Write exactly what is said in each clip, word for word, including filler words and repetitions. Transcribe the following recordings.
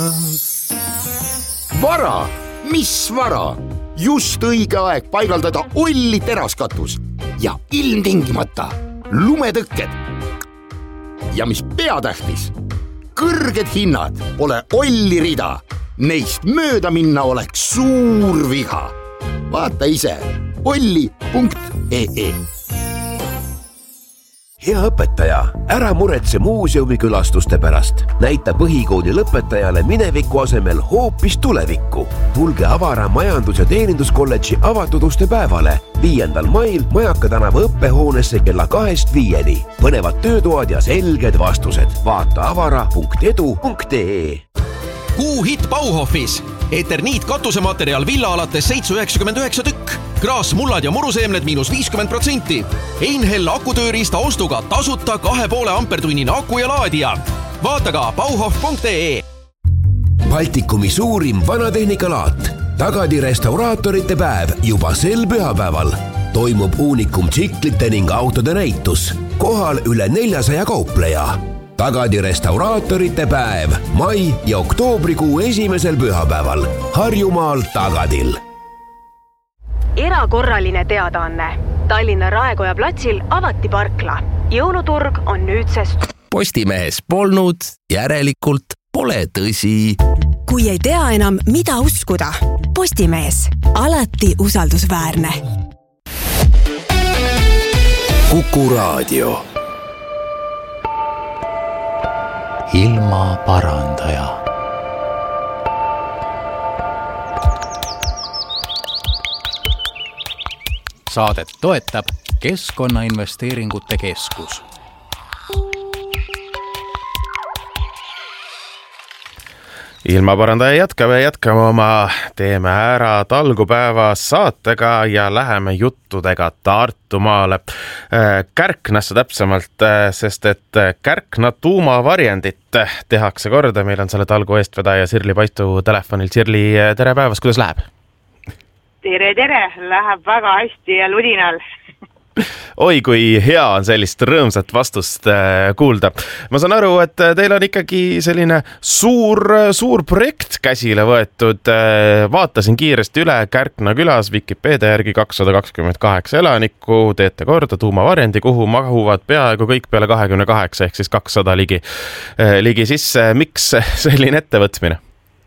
Vara, mis vara? Just õige aeg paigaldada Olli teraskatus ja ilmtingimata lumetõkked. Ja mis peatähtis, kõrged hinnad pole Olli rida. Neist mööda minna oleks suur viga. Vaata ise olli punkt ee. Hea õpetaja, ära muretse muuseumi külastuste pärast. Näita põhikooli lõpetajale mineviku asemel hoopis tulevikku. Tulge Avara majandus- ja teeninduskolledži avatud uste päevale viiendal mail Majaka tänava õppehoonesse kella kahest viieni. Põnevad töötoad ja selged vastused. Vaata avara punkt edu punkt ee. Kuu hitt Bauhofis. Eterniit katusematerial villa alates seitse üheksakümmend üheksa tükk. Kraas, mullad ja muruseemned miinus viiskümmend protsenti. Einhell akutööriista ostuga tasuta kahe poole ampertunnine aku ja laadija. Vaata ka bauhof punkt ee. Baltikumi suurim vanatehnikalaat. Tagadi restauraatorite päev juba sel pühapäeval. Toimub uunikum tsiklite ning autode näitus. Kohal üle neljasaja kaupleja. Tagadi restauraatorite päev mai ja oktoobrikuu esimesel pühapäeval Harjumaal Tagadil. Erakorraline teadaanne. Tallinna Raekoja platsil avati parkla. Jõuluturg on nüüdsest. Postimehes polnud, järelikult pole tõsi. Kui ei tea enam, mida uskuda. Postimees. Alati usaldusväärne. Kuku Raadio. Ilma parandaja. Saadet toetab Keskkonnainvesteeringute Keskus. Ilmaparandaja jätkame, jätkame oma Teeme ära talgupäeva saatega ja läheme juttudega Tartumaale. Kärknasse täpsemalt, sest et Kärkna tuumavarjendit tehakse korda. Meil on selle talgu eestvedaja Sirli Paistu telefonil. Sirli, tere päevast, kuidas läheb? Tere, tere, läheb väga hästi ja ludinal. Oi, kui hea on sellist rõõmsat vastust kuulda. Ma saan aru, et teil on ikkagi selline suur, suur projekt käsile võetud. Vaatasin kiiresti üle Kärkna külas Wikipedia järgi kakssada kakskümmend kaheksa elanikku. Teete korda tuumavarjendi, kuhu mahuvad peaaegu kõik peale kahekümne kaheksa ehk siis kakssada ligi, ligi sisse. Miks selline ettevõtmine?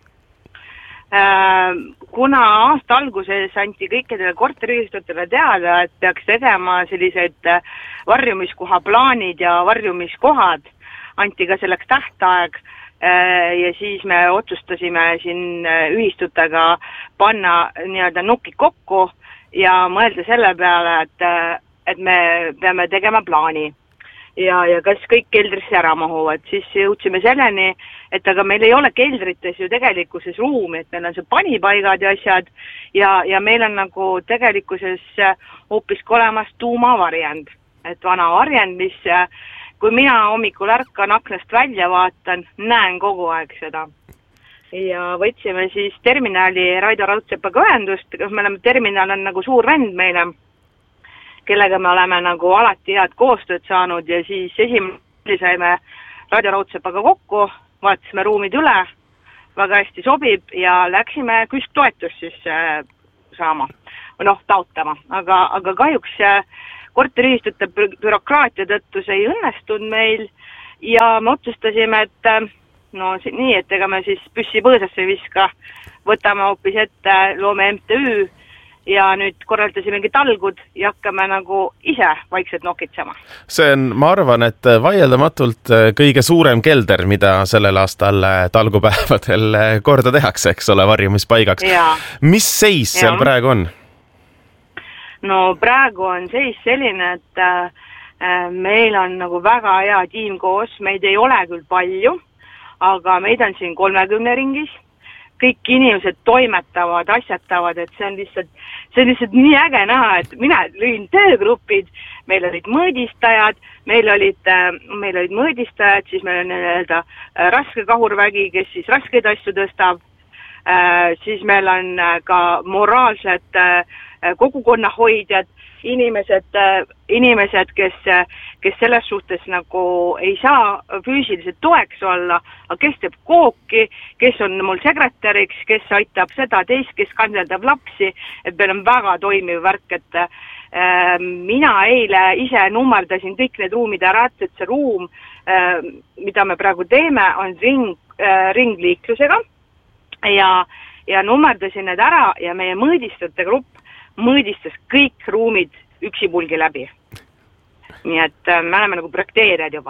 Kuna aasta alguses anti kõikidele korteriühistutele teada, et peaks tegema sellised varjumiskoha plaanid ja varjumiskohad, anti ka selleks tähtaeg ja siis me otsustasime siin ühistutega panna nii-öelda nukid kokku ja mõelda selle peale, et, et me peame tegema plaani. Ja, ja kas kõik keldrisse ära mahuvad, siis jõudsime selleni, et aga meil ei ole keldrites ju tegelikkuses ruumi, et meil on see panipaigad ja asjad ja, ja meil on nagu tegelikkuses hoopis olemas tuumavarjend, et vana varjend, mis kui mina hommikul ärkan aknast välja vaatan, näen kogu aeg seda. Ja võtsime siis terminali Raido Raudsepaga ühendust, me oleme, terminal on nagu suur vend meile, kellega me oleme nagu alati head koostööd saanud ja siis esimene saime Raido Raudsepaga kokku, vaatasime ruumid üle, väga hästi sobib ja läksime küsktoetust siis äh, saama, noh, taotama, aga, aga kahjuks äh, korteriühistute bürokraatia tõttu see ei õnnestunud meil ja me otsustasime, et äh, no nii, et ega me siis püssi põõsasse viska, võtame hoopis ette, loome M T Ü ja nüüd korraldasimegi talgud ja hakkame nagu ise vaikselt nokitsema. See on, ma arvan, et vaieldamatult kõige suurem kelder, mida sellel aastal talgupäevadel korda tehakse, eks ole, varjumispaigaks. Ja. Mis seis ja. seal praegu on? No praegu on seis selline, et äh, meil on nagu väga hea tiim koos, meid ei ole küll palju, aga meid on siin kolmekümne ringis. Kõik inimesed toimetavad, asjatavad, et see on lihtsalt, see on lihtsalt nii äge näha, et mina lõin töögrupid, meil olid mõõdistajad, meil olid, meil olid mõõdistajad, siis meil on nii-öelda raske kahurvägi, kes siis raskeid asju tõstab, siis meil on ka moraalsed kogukonnahoidjad, inimesed, inimesed, kes, kes selles suhtes nagu ei saa füüsiliselt toeks olla, aga kes teeb kooki, kes on mul sekretäriks, kes aitab seda teist, kes kandeldab lapsi, et meil on väga toimiv värk, et äh, mina eile ise nummerdasin kõik need ruumid ära, et see ruum, äh, mida me praegu teeme, on ring, äh, ringliiklusega ja, ja nummerdasin need ära ja meie mõõdistajate grupp mõõdistas kõik ruumid üksipulgi läbi. Nii et me oleme nagu projekteerijad juba.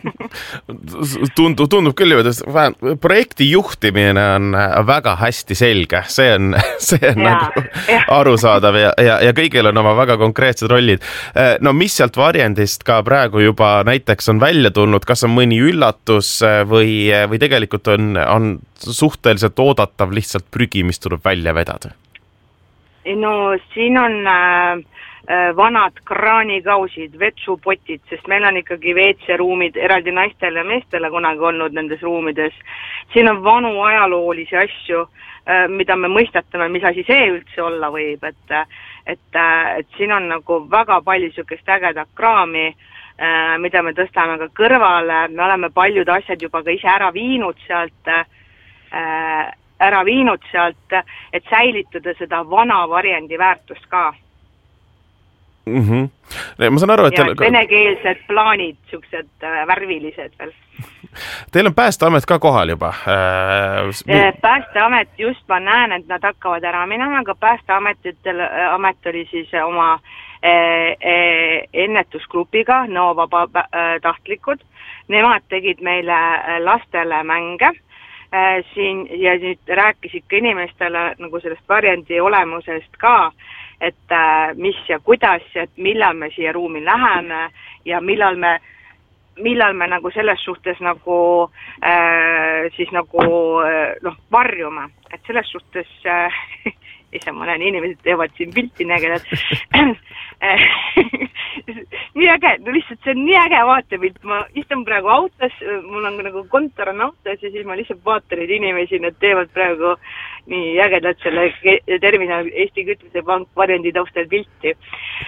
tundub, tundub küll juba, et projekti juhtimine on väga hästi selge. See on, see on ja, nagu ja. arusaadav ja, ja, ja kõigil on oma väga konkreetsed rollid. No mis sealt varjendist ka praegu juba näiteks on välja tulnud, kas on mõni üllatus või, või tegelikult on, on suhteliselt oodatav lihtsalt prügi, mis tuleb välja vedada? No siin on äh, vanad kraanikausid, vetsupotid, sest meil on ikkagi V C-ruumid eraldi naistele ja meestele kunagi olnud nendes ruumides. Siin on vanu ajaloolisi asju, äh, mida me mõistatame, mis asi see üldse olla võib, et, et, et siin on nagu väga palju sükest ägedat kraami, äh, mida me tõstame ka kõrvale, me oleme paljud asjad juba ka ise ära viinud sealt, äh, ära viinud sealt, et säilitada seda vana varjendi väärtust ka. Mm-hmm. Ma saan aru, et ja teil... venekeelsed plaanid, siuksed värvilised veel. Teil on Päästeamet ka kohal juba? Äh, Päästeamet just, ma näen, et nad hakkavad ära minema, aga Päästeametitel amet oli siis oma äh, äh, ennetusgrupiga, Nova tahtlikud. Nemad tegid meile lastele mänge. Siin ja nüüd rääkisid ka inimestele nagu sellest varjendi olemusest ka, et mis ja kuidas, et millal me siia ruumi läheme ja millal me, millal me nagu selles suhtes nagu, äh, siis nagu noh, varjume. Et selles suhtes, äh, ise ma näen, inimesed teevad siin pilti nägevad. nii äge, no lihtsalt see on nii äge vaatepilt, ma istun praegu autos, mul on nagu kontor on autos ja siis ma lihtsalt vaatan neid inimesi, nad teevad praegu nii ägedalt selle terminal Eesti Kütusepank varjendi taustal pilti.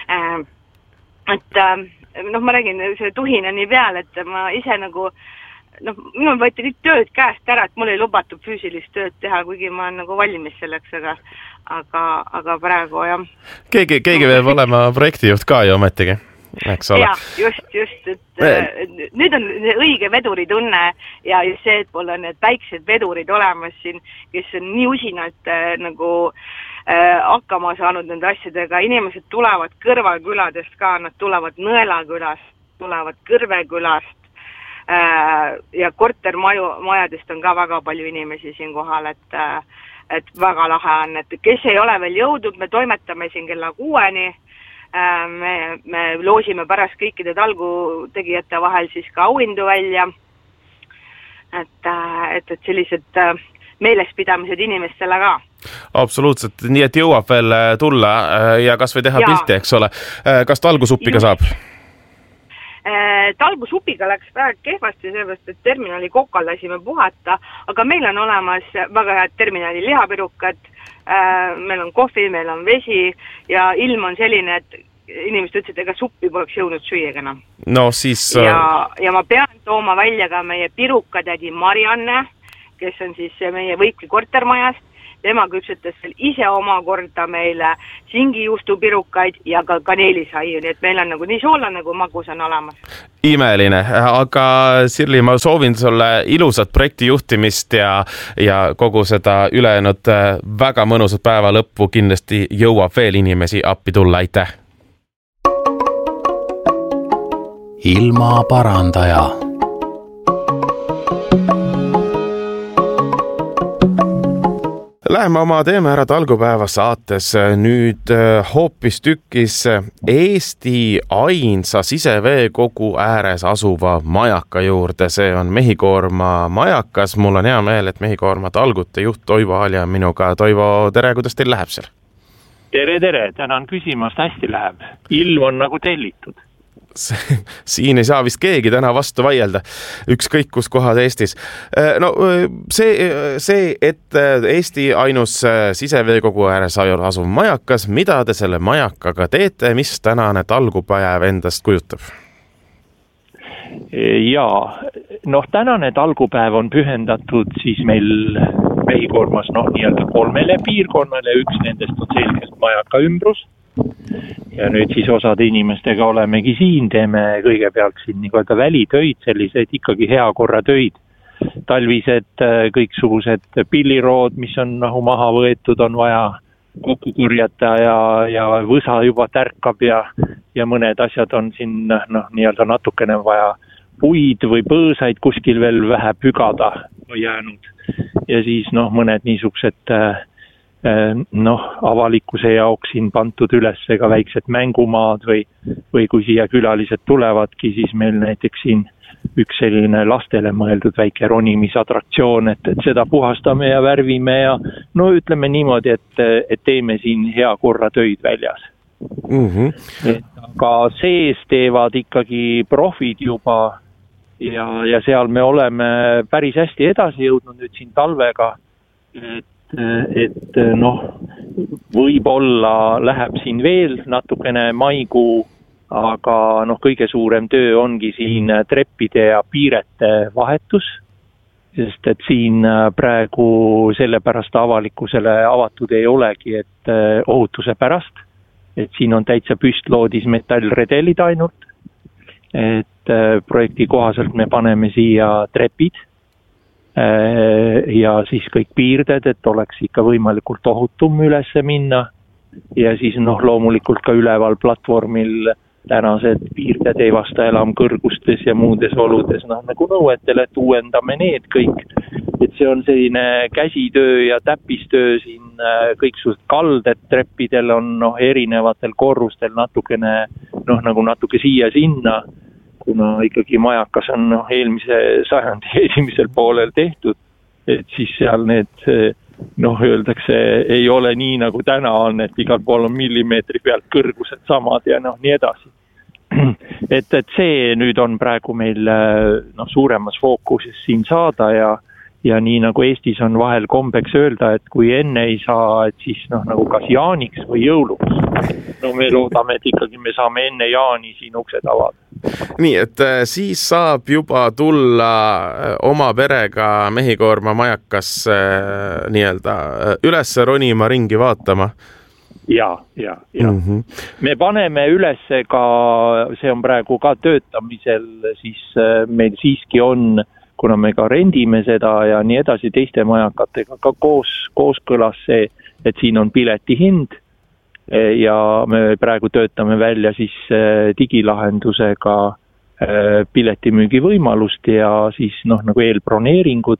Et noh, ma räägin, see tuhin on nii peal, et ma ise nagu noh, minul võeti kõik tööd käest ära, et mul ei lubatud füüsilist tööd teha, kuigi ma olen nagu valmis selleks, aga aga, aga praegu jah. Keegi, keegi peab olema projektijuht ka ju ometigi, eks ole? Ja, just, just, et Me... nüüd on õige veduritunne ja see, et mul on need väiksed vedurid olemas siin, kes on nii usinalt äh, nagu äh, hakkama saanud nende asjadega. Inimesed tulevad kõrvalküladest ka, nad tulevad Nõelakülast, tulevad Kõrvekülast, ja kortermajadest on ka väga palju inimesi siin kohal, et, et väga lahe on, et kes ei ole veel jõudnud, me toimetame siin kella kuueni, me, me loosime pärast kõikide talgutegijate vahel siis ka auhindu välja, et, et, et sellised meelespidamised inimestele ka. Absoluutselt, nii et jõuab veel tulla ja kas või teha ja. Pilti, eks ole. Kas talgusuppiga saab? Talgusupiga läks praegu kehvasti, sellepärast, et terminali kokal lasime puhata, aga meil on olemas väga head terminali lihapirukad, meil on kohvi, meil on vesi ja ilm on selline, et inimesed ütlesid, ega suppi poleks jõudnud süüega enam. No siis... Ja, ja ma pean tooma välja ka meie pirukatädi Marianne, kes on siis meie Võikli kortermajast. Tema küpsetas veel ise omakorda meile singijuustupirukaid ja ka kaneelisaiu, nii et meil on nagu nii soolane kui magus on olemas. Imeline, aga Sirli, ma soovin sulle ilusat projekti juhtimist ja, ja kogu seda ülejäänud väga mõnusat päeva lõppu kindlasti jõuab veel inimesi appi tulla, aitäh! Ilma parandaja. Läheme oma Teeme ära talgupäeva saates nüüd hoopis tükis Eesti ainsa siseveekogu ääres asuva majaka juurde. See on Mehikoorma majakas. Mul on hea meel, et Mehikoorma talgute juht Toivo Aalja on minuga. Toivo, tere, kuidas teil läheb seal? Tere, tere, tänan küsimast, hästi läheb. Ilm on nagu tellitud. siin ei saa vist keegi täna vastu vaielda, ükskõik kus kohad Eestis. No see, see, et Eesti ainus siseveekogu ääres asuv majakas, mida te selle majakaga teete, mis tänane talgupäev endast kujutab? Jaa, noh, tänane talgupäev on pühendatud siis meil Mehhikormas noh, nii-öelda kolmele piirkonnale, üks nendest on selgelt majaka ümbrus. Ja nüüd siis osade inimestega olemegi siin, teeme kõigepealt siin nii-öelda välitöid, sellised ikkagi hea korra töid. Talvised kõiksugused pillirood, mis on nagu maha võetud, on vaja kokku kurjata ja, ja võsa juba tärkab ja, ja mõned asjad on siin noh, nii-öelda natukene vaja puid või põõsaid kuskil veel vähe pügada jäänud. Ja siis noh, mõned niisugused noh, avalikkuse jaoks siin pantud üles ka väiksed mängumaad või, või kui siia külalised tulevadki, siis meil näiteks siin üks selline lastele mõeldud väike ronimisatraktsioon, et, et seda puhastame ja värvime ja no ütleme niimoodi, et, et teeme siin hea korra töid väljas. Mm-hmm. Et, aga sees teevad ikkagi profid juba ja, ja seal me oleme päris hästi edasi jõudnud nüüd siin talvega, et et noh, võib-olla läheb siin veel natukene maikuu, aga noh, kõige suurem töö ongi siin treppide ja piirete vahetus, sest et siin praegu sellepärast avalikkusele avatud ei olegi, et ohutuse pärast, et siin on täitsa püstloodis metallredelid ainult, et projekti kohaselt me paneme siia trepid, ja siis kõik piirded, et oleks ikka võimalikult ohutum üles minna ja siis noh, loomulikult ka üleval platvormil tänased piirded ei vasta enam kõrgustes ja muudes oludes, noh nagu nõuetele, et uuendame need kõik, et see on selline käsitöö ja täppistöö siin, kõiksugused kalded treppidel on noh, erinevatel korrustel natukene noh, nagu natuke siia-sinna, kuna ikkagi majakas on no, eelmise sajandi esimesel poolel tehtud, et siis seal need, noh, öeldakse, ei ole nii nagu täna on, et igal pool on millimeetri pealt kõrgused samad ja noh, nii edasi. Et, et see nüüd on praegu meil noh, suuremas fookuses siin saada ja, ja nii nagu Eestis on vahel kombeks öelda, et kui enne ei saa, et siis noh, nagu kas jaaniks või jõuluks. No me loodame, et ikkagi me saame enne jaani siin uksed avada. Nii, et siis saab juba tulla oma perega Mehhikorma majakas nii-öelda üles ronima, ringi vaatama. Ja, ja, ja. Mm-hmm. Me paneme üles ka, see on praegu ka töötamisel, siis meil siiski on, kuna me ka rendime seda ja nii edasi teiste majakatega ka koos, kooskõlas see, et siin on pileti hind ja me praegu töötame välja siis digilahendusega piletimüügi võimalust ja siis noh, nagu eelbroneeringud.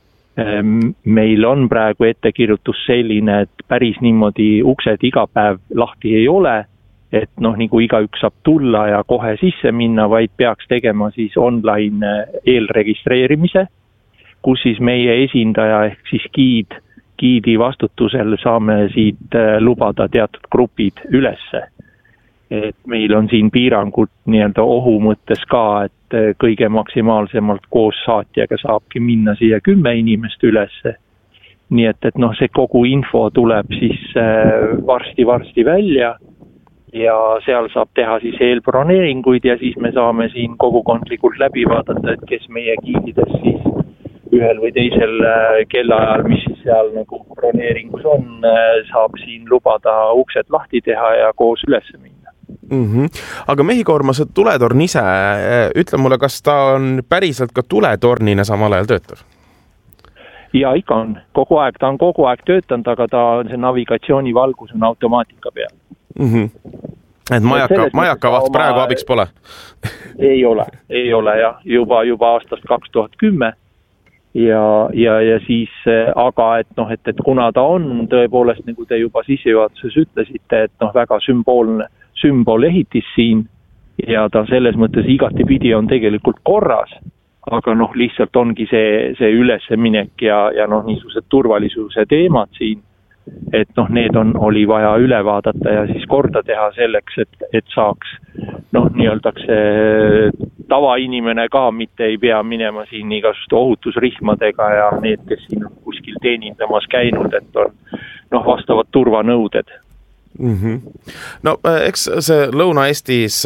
Meil on praegu ettekirjutus selline, et päris niimoodi uksed iga päev lahti ei ole, et noh, nagu igaüks saab tulla ja kohe sisse minna, vaid peaks tegema siis online eelregistreerimise, kus siis meie esindaja ehk siis giid, giidi vastutusel saame siit lubada teatud grupid ülesse. Et meil on siin piirangud nii-öelda ohu mõttes ka, et kõige maksimaalsemalt koos saatjaga saabki minna siia kümme inimest ülesse. Nii et, et noh, see kogu info tuleb siis varsti-varsti välja ja seal saab teha siis eelbroneeringuid ja siis me saame siin kogukondlikult läbi vaadata, et kes meie giidides siis ühel või teisel kellaajal, mis seal nagu broneeringus on, saab siin lubada uksed lahti teha ja koos üles minna. Mm-hmm. Aga Mehhikorma see tuletorn ise, ütle mulle, kas ta on päriselt ka tuletornina samal ajal töötav? Ja ikka on, kogu aeg, ta on kogu aeg töötanud, aga ta on see navigatsioonivalgus on automaatika peal. Mm-hmm. Et majaka, majakavat oma... praegu abiks pole? Ei ole, ei ole jah, juba, juba aastast kaks tuhat kümme. Ja, ja, ja siis, aga et noh, et, et kuna ta on tõepoolest, nagu te juba sissejuhatuses ütlesite, et noh, väga sümboolne, sümbol ehitis siin ja ta selles mõttes igatipidi on tegelikult korras, aga noh, lihtsalt ongi see, see üleseminek ja, ja noh, niisugused turvalisuse teemad siin et noh, need on, oli vaja üle vaadata ja siis korda teha selleks, et, et saaks noh, nii-öeldaks tavainimene ka mitte ei pea minema siin igasuguste ohutusrihmadega ja need, kes siin on kuskil teenindamas käinud, et on noh, vastavad turvanõuded. Mm-hmm. No eks see Lõuna-Eestis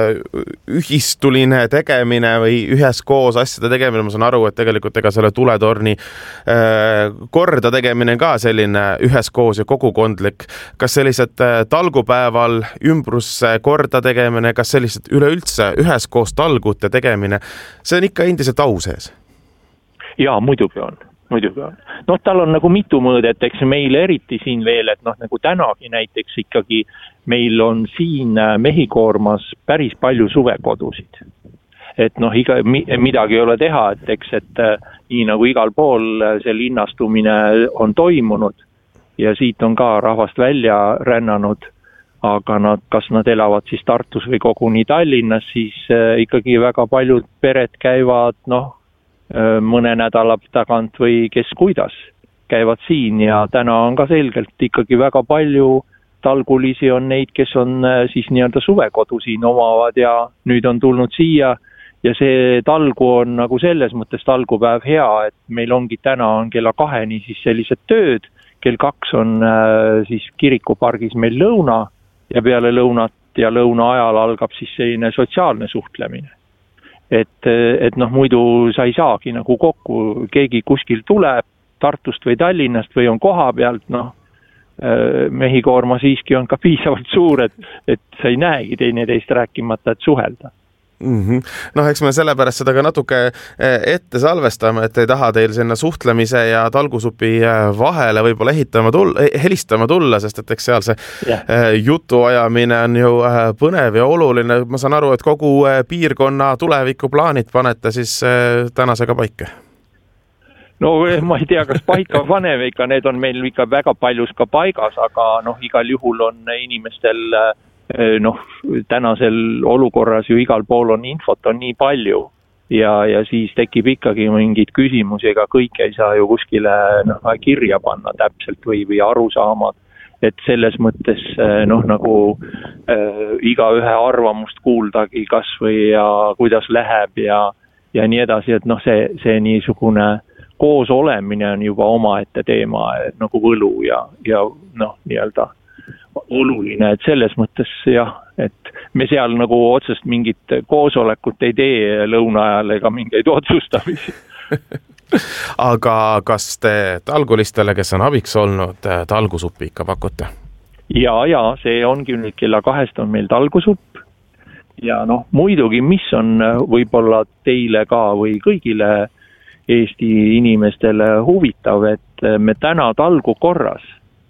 ühistuline tegemine või üheskoos asjade tegemine, ma saan aru, et tegelikult ega selle tuletorni korda tegemine ka selline üheskoos ja kogukondlik. Kas sellised talgupäeval ümbrusse korda tegemine, kas sellised üleüldse üheskoos talgute tegemine, see on ikka endiselt au sees? Jaa, muidugi on. muidugi on. Noh, tal on nagu mitu mõõdet, eks meil eriti siin veel, et noh, nagu tänagi näiteks ikkagi meil on siin Mehhikoormas päris palju suvekodusid. Et noh, iga, midagi ei ole teha, et eks, et nii nagu igal pool see linnastumine on toimunud ja siit on ka rahvast välja rännanud, aga nad, kas nad elavad siis Tartus või koguni Tallinnas, siis ikkagi väga paljud pered käivad, noh, mõne nädala tagant või kes kuidas käivad siin ja täna on ka selgelt ikkagi väga palju talgulisi on neid, kes on siis nii-öelda suvekodu siin omavad ja nüüd on tulnud siia ja see talgu on nagu selles mõttes talgupäev hea, et meil ongi täna on kella kaheni siis sellised tööd, kell kaks on siis kirikupargis meil lõuna ja peale lõunat ja lõuna ajal algab siis selline sotsiaalne suhtlemine. Et, et noh, muidu sa ei saagi nagu kokku, keegi kuskil tuleb Tartust või Tallinnast või on koha pealt, noh, Mehhikoorma siiski on ka piisavalt suur, et, et sa ei näegi teineteist rääkimata, et suhelda. Mm-hmm. No eks me sellepärast seda ka natuke ette salvestame, et ei taha teil sinna suhtlemise ja talgusupi vahele võib-olla ehitama tulla, helistama tulla, sest et eks seal see yeah. jutuajamine on ju põnev ja oluline. Ma saan aru, et kogu piirkonna tulevikuplaanid panete siis tänasega paika. No ma ei tea, kas paika paneme ikka, need on meil ikka väga paljus ka paigas, aga noh, igal juhul on inimestel noh, tänasel olukorras ju igal pool on infot on nii palju ja, ja siis tekib ikkagi mingid küsimusi, ega kõike ei saa ju kuskile noh, kirja panna täpselt või, või aru saamad, et selles mõttes noh, nagu äh, iga ühe arvamust kuuldagi kas või ja kuidas läheb ja, ja nii edasi, et noh, see, see niisugune koos olemine on juba omaette teema nagu võlu ja, ja noh, nii-öelda oluline, et selles mõttes jah, et me seal nagu otsest mingit koosolekut ei tee lõuna ajal ega mingeid otsustamisi. Aga kas te talgulistele, kes on abiks olnud, talgusuppi ikka pakute? Ja, ja, see ongi nüüd kella kahest on meil talgusupp ja noh, muidugi, mis on võib-olla teile ka või kõigile Eesti inimestele huvitav, et me täna talgu korras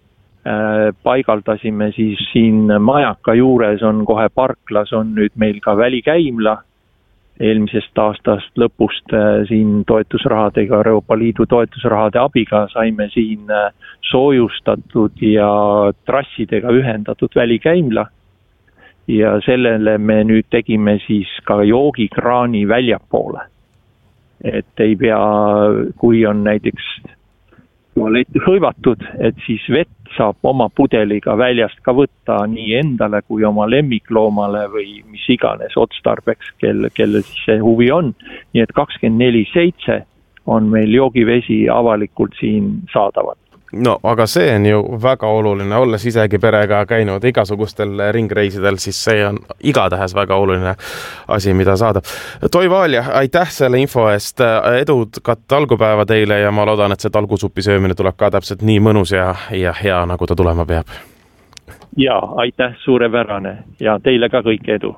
paigaldasime siis siin Majaka juures on kohe parklas on nüüd meil ka välikäimla eelmisest aastast lõpust siin toetusrahadega, Euroopa Liidu toetusrahade abiga saime siin soojustatud ja trassidega ühendatud välikäimla ja sellele me nüüd tegime siis ka joogikraani väljapoole, et ei pea, kui on näiteks tualett hõivatud, et siis vett saab oma pudeliga väljast ka võtta nii endale kui oma lemmikloomale või mis iganes otstarbeks, kel, kelle siis see huvi on. Nii et kakskümmend neli seitse on meil joogivesi avalikult siin saadavat. No, aga see on ju väga oluline, olles isegi perega käinud igasugustel ringreisidel, siis see on igatahes väga oluline asi, mida saada. Toivo Aalja, aitäh selle info eest, edud ka talgupäeva teile ja ma loodan, et see talgusupi söömine tuleb ka täpselt nii mõnus ja, ja hea, nagu ta tulema peab. Ja, aitäh, suurepärane ja teile ka kõik edu.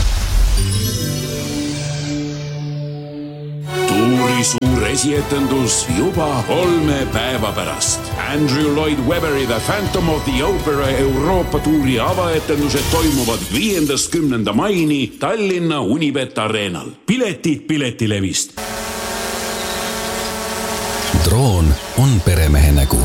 Tuuri suur esietendus juba kolme päeva pärast. Andrew Lloyd Webberi The Phantom of the Opera Euroopa tuuri avaetendused toimuvad viiendast kümnenda maini Tallinna Unibet Arenal. Piletid Piletilevist. Droon on peremehe nägu.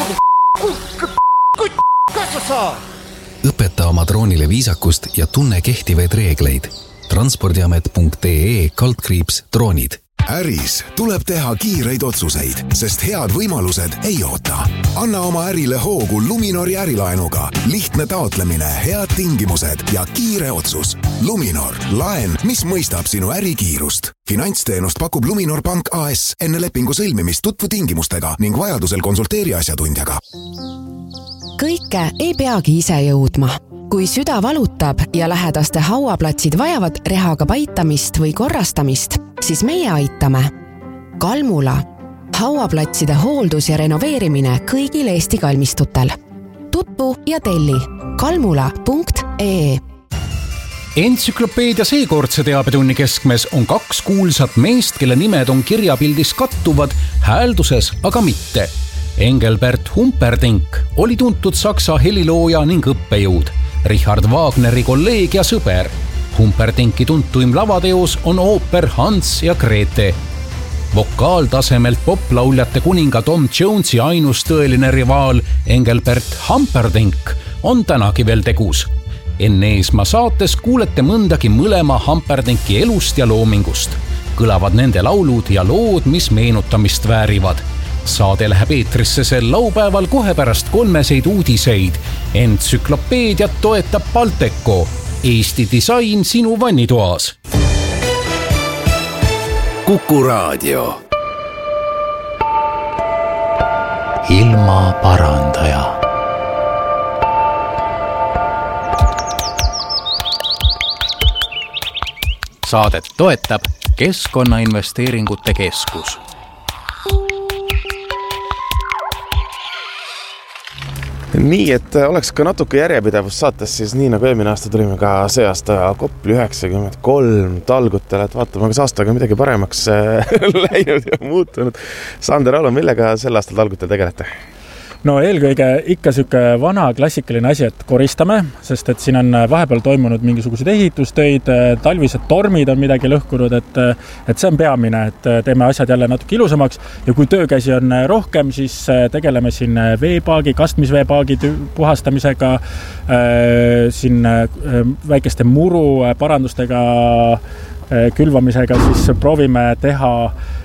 Õpeta oma droonile viisakust ja tunne kehtivaid reegleid. transpordiamet punkt ee kaldkriips droonid. äris tuleb teha kiireid otsuseid, sest head võimalused ei oota. Anna oma ärile hoogu Luminori ärilaenuga. Lihtne taotlemine, head tingimused ja kiire otsus. Luminor, laen, mis mõistab sinu ärikiirust. Finantsteenust pakub Luminor Pank A S. Enne lepingu sõlmimist tutvu tingimustega ning vajadusel konsulteeri asjatundjaga. Kõike ei peagi ise jõudma. Kui süda valutab ja lähedaste hauaplatsid vajavad rehaga paitamist või korrastamist, siis meie aitame. Kalmula. Hauaplatside hooldus ja renoveerimine kõigil Eesti kalmistutel. Tutvu ja telli kalmula punkt ee. Entsüklopeedia seekordse teabetunni keskmes on kaks kuulsat meest, kelle nimed on kirjapildis kattuvad, häälduses aga mitte. Engelbert Humperdinck oli tuntud saksa helilooja ning õppejõud. Richard Wagneri kolleeg ja sõber. Humperdincki tuntuim lavateos on ooper Hans ja Grete. Vokaaltasemelt poplauljate kuninga Tom Jonesi ainus tõeline rivaal Engelbert Humperdinck on tänagi veel tegus. Enne Eesmaa saates kuulete mõndagi mõlema Humperdincki elust ja loomingust. Kõlavad nende laulud ja lood, mis meenutamist väärivad. Saade läheb eetrisse sel laupäeval kohe pärast kolmeseid uudiseid. Entsüklopeediat toetab Balteco. Eesti disain sinu vannitoas. Kuku Raadio. Ilma parandaja. Saadet toetab Keskkonnainvesteeringute Keskus. Nii, et oleks ka natuke järjepidevust saates, siis nii nagu eelmine aasta tulime ka see aasta Kopli üheksakümmend kolm talgutele, et vaatame, kas aastaga midagi paremaks läinud ja muutunud. Sander Alu, millega sel aastal talgutel tegelete? No eelkõige ikka süke vana klassikaline asi, et koristame, sest et siin on vahepeal toimunud mingisugused ehitustöid, talvised tormid on midagi lõhkunud, et, et see on peamine, et teeme asjad jälle natuke ilusamaks ja kui töökäsi on rohkem, siis tegeleme siin veepaagi, kastmisveepaagi puhastamisega, siin väikeste muru parandustega, külvamisega, siis proovime teha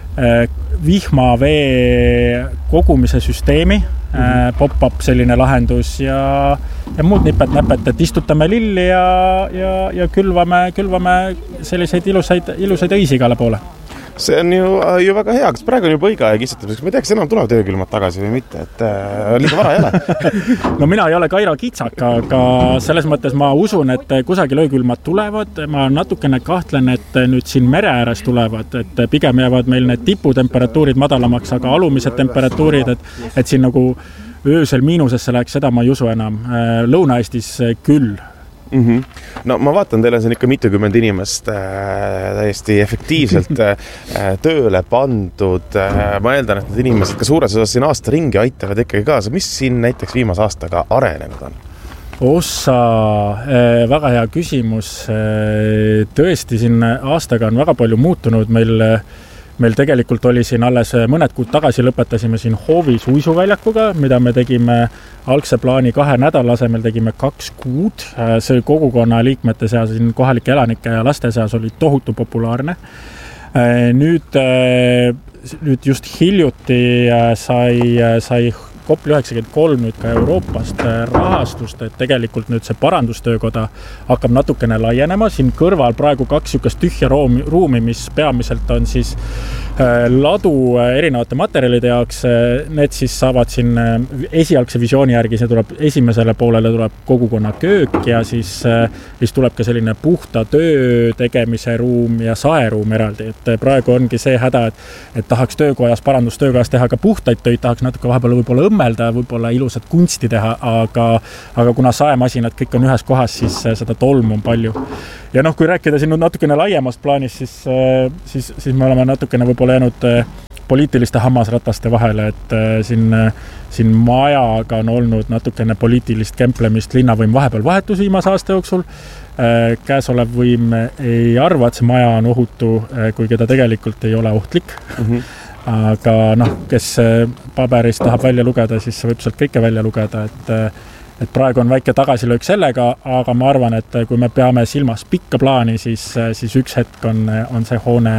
vihmavee kogumise süsteemi, mm-hmm. pop-up selline lahendus ja, ja muud nipet-näpet, et istutame lilli ja, ja, ja külvame, külvame selliseid ilusaid, ilusaid õisi igale poole. See on ju, ju väga hea, kas praegu on juba õige aeg istutamiseks. Ma ei tea, kas enam tulevad öökülmad tagasi või mitte, et äh, liiga vara ei ole. No mina ei ole Kairo Kitsak, aga selles mõttes ma usun, et kusagil öökülmad tulevad. Ma natukene kahtlen, et nüüd siin mere ääres tulevad, et pigem jäävad meil need tiputemperatuurid madalamaks, aga alumised temperatuurid, et, et siin nagu öösel miinusesse läheks, seda ma ei usu enam. Lõuna-Eestis küll. Mm-hmm. No ma vaatan, teil on siin ikka mitukümmend inimest äh, täiesti efektiivselt äh, tööle pandud. Äh, ma eeldan, et need inimesed ka suures osas siin aasta ringi aitavad ikkagi kaasa. Mis siin näiteks viimase aastaga arenenud on? Ossa, äh, väga hea küsimus. Äh, tõesti, siin aastaga on väga palju muutunud. Meil Meil tegelikult oli siin alles mõned kuud tagasi lõpetasime siin hoovis uisuväljakuga, mida me tegime algse plaani kahe nädala asemel tegime kaks kuud. See kogukonna liikmete seas, siin kohalike elanike ja laste seas oli tohutu populaarne. Nüüd, nüüd just hiljuti sai, sai Kopli üheksakümmend kolm nüüd ka Euroopast rahastust, et tegelikult nüüd see parandustöökoda hakkab natukene laienema. Siin kõrval praegu kaks sükest tühja ruumi, ruumi, mis peamiselt on siis ladu erinevate materjalide jaoks. Need siis saavad siin esialgse visiooni järgi, see tuleb esimesele poolele tuleb kogukonna köök ja siis, siis tuleb ka selline puhta töö tegemise ruum ja saeruum eraldi. Et praegu ongi see häda, et, et tahaks töökojas, parandustöökojas teha ka puhtaid töid, tahaks natuke vahepeal võib-olla õmmelda, võib-olla ilusat kunsti teha, aga, aga kuna saemasinad kõik on ühes kohas, siis seda tolmu on palju. Ja noh, kui rääkida siin natukene laiemast plaanis, siis, siis, siis me oleme natukene võib-olla jäänud poliitiliste hammasrataste vahele, et siin, siin majaga on olnud natukene poliitilist kemplemist, linnavõim vahepeal vahetus viimase aasta jooksul. Käesolev võim ei arva, et see maja on ohutu, kuigi ta tegelikult ei ole ohtlik. Mm-hmm. Aga noh, kes paberist tahab välja lugeda, siis võib sealt kõike välja lugeda, et, et praegu on väike tagasilöök sellega, aga ma arvan, et kui me peame silmas pikka plaani, siis, siis üks hetk on, on see hoone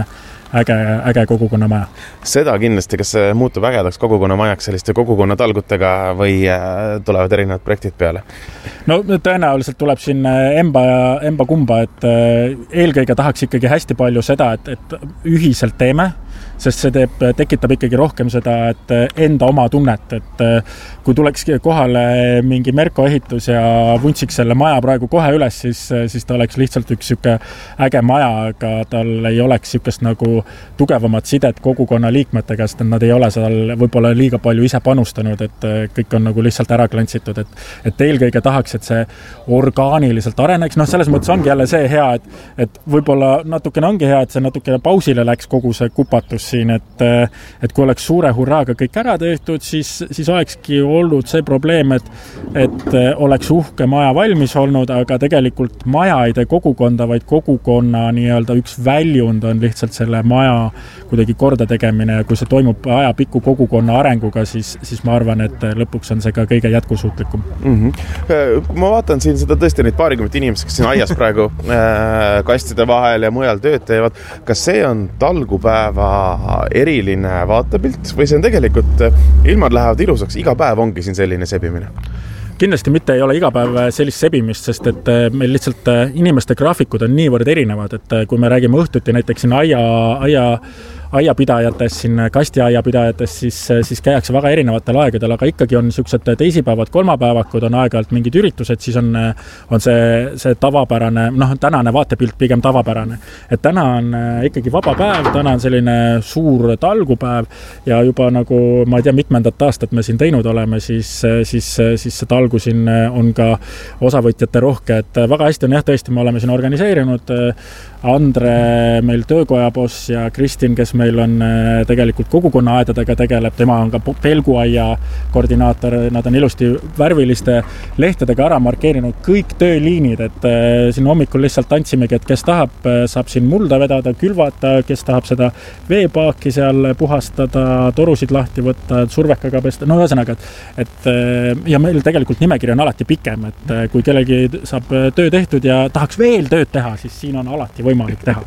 äge, äge kogukonnamaja. Seda kindlasti, kas see muutub ägedaks kogukonnamajaks selliste kogukonnatalgutega või tulevad erinevad projektid peale? No tõenäoliselt tuleb siin emba ja emba kumba, et eelkõige tahaks ikkagi hästi palju seda, et, et ühiselt teeme, sest see teeb, tekitab ikkagi rohkem seda, et enda oma tunnet, et kui tuleks kohale mingi Merko ehitus ja vuntsiks selle maja praegu kohe üles, siis, siis ta oleks lihtsalt üks siuke äge maja, aga tal ei oleks siukest nagu tugevamat sidet kogukonna liikmetega, sest nad ei ole seal võib-olla liiga palju ise panustanud, et kõik on nagu lihtsalt ära klantsitud, et, et eelkõige tahaks, et see orgaaniliselt areneks, noh, selles mõttes ongi jälle see hea, et, et võib-olla natukene ongi hea, et see natukene pausile läks kogu see kupatus siin, et, et kui oleks suure hurraaga kõik ära tehtud, siis, siis olekski olnud see probleem, et, et oleks uhke maja valmis olnud, aga tegelikult maja ei tee kogukonda, vaid kogukonna nii-öelda üks väljund on lihtsalt selle maja kuidagi korda tegemine ja kui see toimub ajapikku kogukonna arenguga, siis, siis ma arvan, et lõpuks on see ka kõige jätkusuutlikum. Mm-hmm. Kui ma vaatan siin seda tõesti neid paarikümmet inimest, kes siin aias praegu äh, kastide vahel ja mujal tööd teevad, kas see on talgupäeva eriline vaatepilt või see on tegelikult, ilmad lähevad ilusaks, iga päev ongi siin selline sebimine? Kindlasti mitte ei ole iga päev sellist sebimist, sest et meil lihtsalt inimeste graafikud on niivõrd erinevad, et kui me räägime õhtuti näiteks siin aia, aia aiapidajatest, siin kastiaiapidajatest, siis, siis käiakse väga erinevatel aegadel, aga ikkagi on niisugused teisipäevad, kolmapäevakud on aeg-ajalt mingid üritused, siis on, on see, see tavapärane, noh, tänane vaatepilt pigem tavapärane. Et täna on ikkagi vaba päev, täna on selline suur talgupäev ja juba nagu, ma ei tea, mitmendat aastat me siin teinud oleme, siis, siis, siis see talgu siin on ka osavõtjate rohke, et väga hästi on jah, tõesti, me oleme siin organiseerinud Andre, meil töökoja boss ja Kristin, kes meil on tegelikult kogukonnaaedadega tegeleb, tema on ka pelguaia koordinaator, nad on ilusti värviliste lehtedega ära markeerinud kõik tööliinid, et siin hommikul lihtsalt tantsimegi, et kes tahab, saab siin mulda vedada, külvata, kes tahab seda veepaaki seal puhastada, torusid lahti võtta, survekaga pesta, no ühesõnaga, et, et ja meil tegelikult nimekiri on alati pikem, et kui kellegi saab töö tehtud ja tahaks veel tööd teha, siis siin on alati võimalik teha.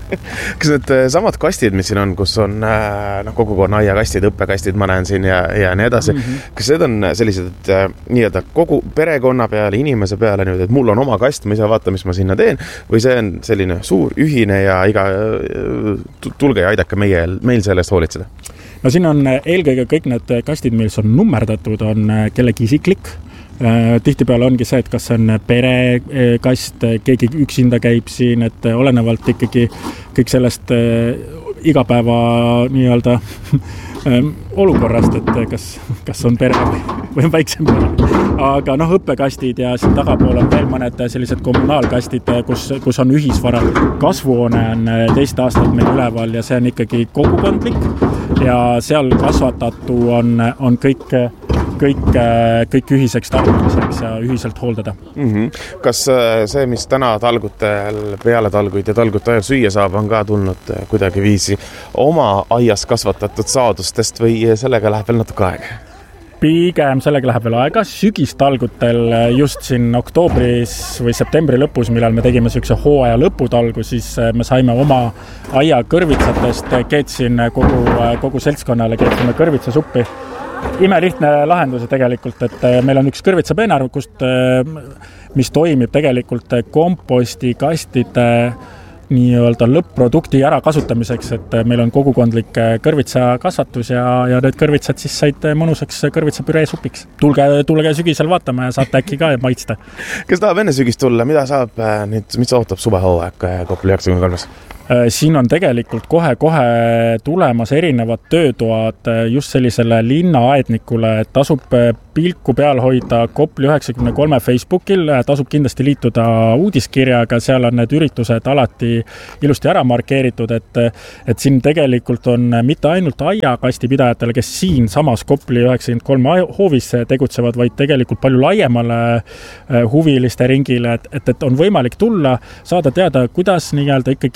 Kas need samad kastid, mis siin on, kus on no, kogukonna aiakastid, õppekastid, ma näen siin ja, ja nii edasi. Mm-hmm. Kas need on sellised nii-öelda kogu perekonna peale, inimese peale, nüüd, et mul on oma kast, ma ise vaata, mis ma sinna teen, või see on selline suur ühine ja iga tulge ja aidake meie, meil sellest hoolitseda? No siin on eelkõige kõik need kastid, mis on nummerdatud, on kellegi isiklik. Tihtipeale ongi see, et kas on perekast, keegi üksinda käib siin, et olenevalt ikkagi kõik sellest igapäeva nii-öelda olukorrast, et kas, kas on pere või on väiksem pere. Aga noh, õppekastid ja siin tagapool on veel mõned sellised kommunaalkastid, kus, kus on ühisvara. Kasvuhoone on teist aastat meil üleval ja see on ikkagi kogukondlik ja seal kasvatatu on, on kõik kõik, kõik ühiseks tarbimiseks ja ühiselt hooldada. Mm-hmm. Kas see, mis täna talgutel peale talguid ja talgute ajal süüa saab, on ka tulnud kuidagi viisi oma aias kasvatatud saadustest või sellega läheb veel natuke aega? Pigem sellega läheb veel aega. Sügistalgutel just siin oktoobris või septembri lõpus, millal me tegime sükse hooaja lõputalgu, siis me saime oma aia kõrvitsatest, keetsin kogu, kogu seltskonnale, keetsime kõrvitsasuppi. Imelihtne lahendus tegelikult, et meil on üks kõrvitsapeenar, kust, mis toimib tegelikult kompostikastide nii-öelda lõpp-produkti ära kasutamiseks, et meil on kogukondlik kõrvitsakasvatus ja, ja need kõrvitsad siis said mõnusaks kõrvitsapüree supiks. Tulge, tulge sügisel vaatama ja saate äkki ka maitsta. Kes tahab enne sügist tulla, mida saab nüüd, mis ootab suvehooaeg Kopli üheksakümmend kolm? Siin on tegelikult kohe-kohe tulemas erinevad töötoad just sellisele linnaaednikule, et tasub pilku peal hoida Kopli üheksakümmend kolm Facebookil, tasub kindlasti liituda uudiskirjaga, seal on need üritused alati ilusti ära markeeritud, et, et siin tegelikult on mitte ainult aiakastipidajatele, kes siin samas Kopli üheksakümmend kolm hoovis tegutsevad, vaid tegelikult palju laiemale huviliste ringile, et, et, et on võimalik tulla, saada teada, kuidas nii-öelda ikkagi selle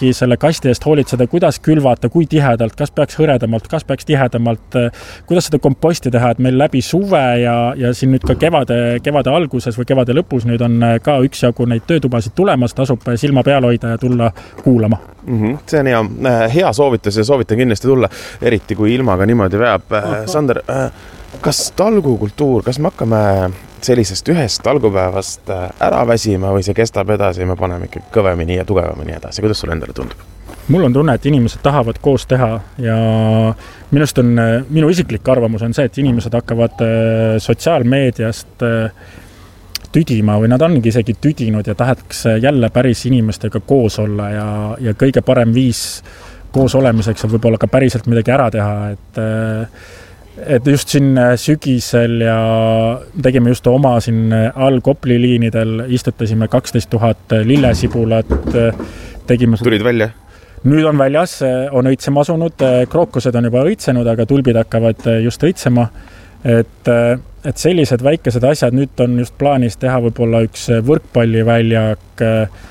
kasti eest hoolitseda, kuidas külvata, kui tihedalt, kas peaks hõredamalt, kas peaks tihedamalt, kuidas seda komposti teha, et meil läbi suve ja, ja siin nüüd ka kevade, kevade alguses või kevade lõpus nüüd on ka üksjagu neid töötubasid tulemas, tasub silma peal hoida ja tulla kuulama. Mm-hmm. See on hea, hea soovitus ja soovitan kindlasti tulla, eriti kui ilmaga niimoodi veab. Sander, kas talgukultuur, kas me hakkame sellisest ühest talgupäevast ära väsima või see kestab edasi ja me paneme ikka kõvemini ja tugevamini edasi? Kuidas sul endale tundub? Mul on tunne, et inimesed tahavad koos teha ja minust on, minu isiklik arvamus on see, et inimesed hakkavad sotsiaalmeediast tüdima või nad ongi isegi tüdinud ja tahaks jälle päris inimestega koos olla ja, ja kõige parem viis koos olemiseks on võib-olla ka päriselt midagi ära teha, et et just siin sügisel ja tegime just oma siin all Kopli liinidel, istutasime kaksteist tuhat lillesibulat, tegime... Tulid välja? Nüüd on väljas, on õitsema asunud, krookused on juba õitsenud, aga tulbid hakkavad just õitsema, et, et sellised väikesed asjad, nüüd on just plaanis teha võib-olla üks võrkpalliväljak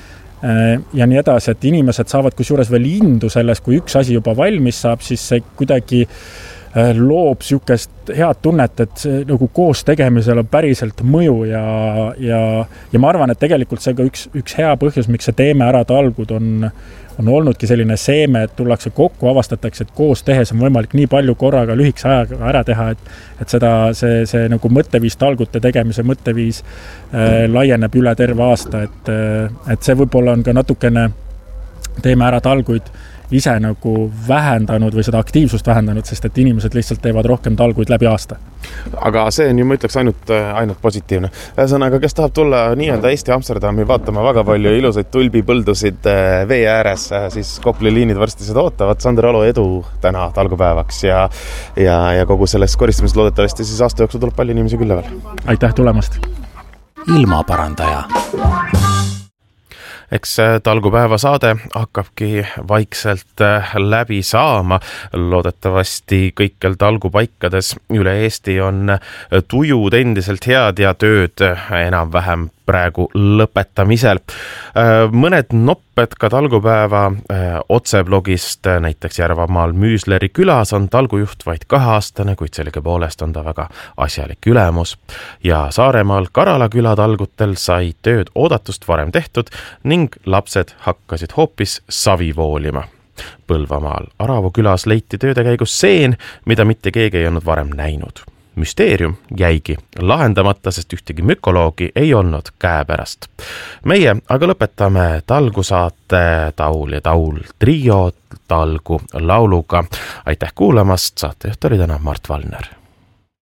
ja nii edasi, et inimesed saavad kusjuures veel indu selles, kui üks asi juba valmis saab, siis see kuidagi loob sükest head tunnet, et see nagu koos tegemisel on päriselt mõju ja, ja, ja ma arvan, et tegelikult see ka üks, üks hea põhjus, miks see teeme ära talgud on, on olnudki selline seeme, et tullakse kokku, avastatakse, et koos tehes on võimalik nii palju korraga lühikese ajaga ära teha, et, et seda, see, see nagu mõtteviis talgute tegemise mõtteviis äh, laieneb üle terve aasta, et, et see võib-olla on ka natukene teeme ära talguid ise nagu vähendanud või seda aktiivsust vähendanud, sest et inimesed lihtsalt teevad rohkem talguid läbi aasta. Aga see on ju, ma ütleks, ainult, ainult positiivne. Ühesõnaga, kes tahab tulla nii-öelda Eesti Amsterdami vaatama väga palju ilusaid tulbipõldusid vee ääres, siis Kopli liinid varsti seda ootavad. Sander Alo, edu täna talgupäevaks ja, ja, ja kogu sellest koristamist loodetavasti siis aasta jooksul tuleb palju inimesi külla veel. Aitäh tulemast! Ilmaparandaja. Eks talgupäeva saade hakkabki vaikselt läbi saama. Loodetavasti kõikjal talgupaikades üle Eesti on tujud endiselt head ja tööd enam-vähem praegu lõpetamisel. Mõned nopped ka talgupäeva otseblogist, näiteks Järvamaal Müüsleri külas on talgujuht vaid kaheaastane, kuid selge poolest on ta väga asjalik ülemus. Ja Saaremaal Karala küla talgutel sai tööd oodatust varem tehtud ning lapsed hakkasid hoopis savi voolima. Põlvamaal Aravo külas leiti tööde käigus seen, mida mitte keegi ei olnud varem näinud. Müsteerium jäigi lahendamata, sest ühtegi mükoloogi ei olnud käepärast. Meie aga lõpetame talgusaate Taul ja Taul trio talgu lauluga. Aitäh kuulamast, saatejuht oli täna Mart Valner.